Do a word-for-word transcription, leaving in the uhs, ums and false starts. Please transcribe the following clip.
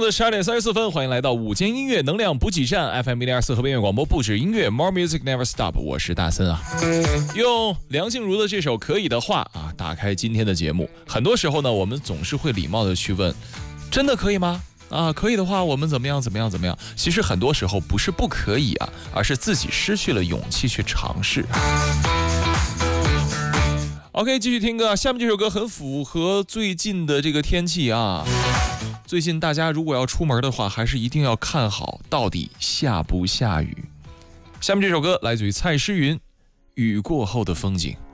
子十二点三十四分，欢迎来到午间音乐能量补给站 F M 一零二四河边音乐广播，不止音乐 More Music Never Stop， 我是大森啊。用梁静茹的这首《可以的话》啊，打开今天的节目。很多时候呢，我们总是会礼貌的去问，真的可以吗？啊，可以的话，我们怎么样怎么样怎么样？其实很多时候不是不可以啊，而是自己失去了勇气去尝试。OK， 继续听歌，下面这首歌很符合最近的这个天气啊。最近大家如果要出门的话，还是一定要看好到底下不下雨。下面这首歌来自于蔡诗芸，《雨过后的风景》。